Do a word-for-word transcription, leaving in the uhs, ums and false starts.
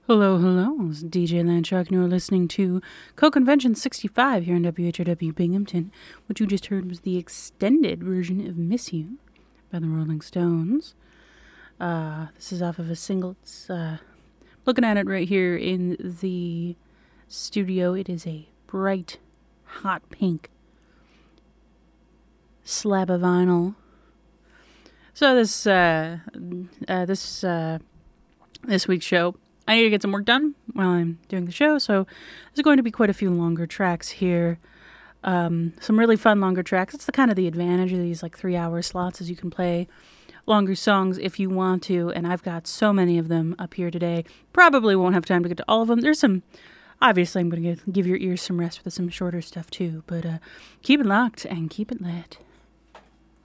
Hello, hello. It's D J Landshark, and you're listening to Co-Convention sixty-five here in W H R W Binghamton. What you just heard was the extended version of Miss You by the Rolling Stones. Uh, this is off of a single. It's, uh, looking at it right here in the studio. It is a bright, hot pink slab of vinyl. So this, uh, uh, this, uh, this week's show, I need to get some work done while I'm doing the show, so there's going to be quite a few longer tracks here. Um, some really fun longer tracks. It's the kind of the advantage of these like three-hour slots, is you can play longer songs if you want to, and I've got so many of them up here today. Probably won't have time to get to all of them. There's some, obviously I'm going to give your ears some rest with some shorter stuff too, but uh, keep it locked and keep it lit.